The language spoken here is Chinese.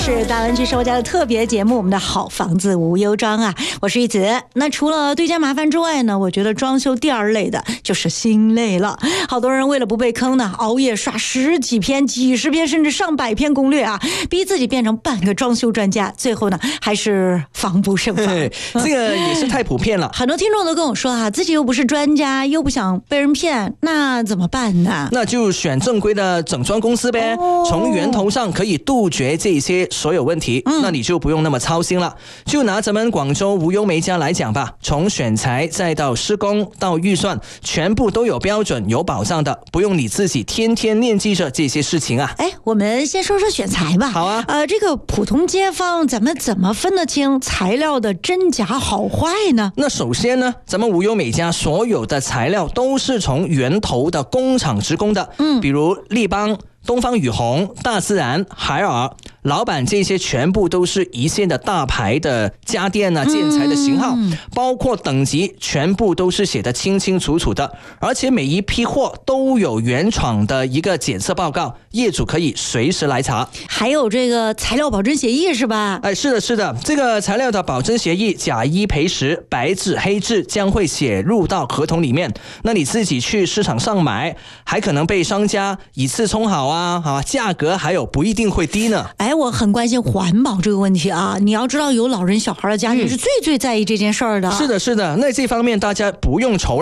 是大湾区生活家的特别节目，我们的好房子无忧装啊，我是玉子。那除了对家麻烦之外呢，我觉得装修第二类的就是心累了。好多人为了不被坑呢，熬夜刷10几篇、几10篇甚至上百篇攻略啊，逼自己变成半个装修专家，最后呢还是防不胜防。 这个也是太普遍了。 很多听众都跟我说啊，自己又不是专家，又不想被人骗，那怎么办呢？ 那就选正规的整装公司呗，从源头上可以杜绝这些所有问题，那你就不用那么操心了。就拿咱们广州无忧煤家来讲吧，从选材再到施工到预算，全部都有标准有保障的，不用你自己天天念记着这些事情啊。 我们先说说选材吧。 好啊。 这个普通街坊咱们怎么分得清材料的真假好坏呢？ 那首先呢，咱们无忧美家所有的材料都是从源头的工厂直供的，比如立邦、东方雨虹、大自然、海尔、老板，这些全部都是一线的大牌的家电啊，建材的型号，包括等级全部都是写得清清楚楚的，而且每一批货都有原厂的一个检测报告，业主可以随时来查。 还有这个材料保真协议是吧？ 是的，是的，这个材料的保真协议，假一赔10，白纸黑字将会写入到合同里面。那你自己去市场上买，还可能被商家以次充好啊，价格还有不一定会低呢。 我很关心环保这个问题啊！你要知道，有老人小孩的家庭是最在意这件事儿的。 是的，是的，那这方面大家不用愁了。